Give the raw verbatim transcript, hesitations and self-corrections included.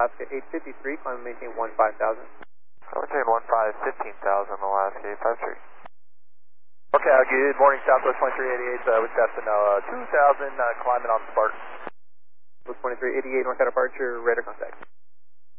Alaska eight fifty-three, climb and maintain one five thousand. I'll maintain one five, fifteen thousand, Alaska eight five three. Okay, uh, good morning, Southwest twenty-three eighty-eight, uh, with Cessna now, uh, two thousand, uh, climbing on Spartan. twenty-three eighty-eight, north out departure, radar contact.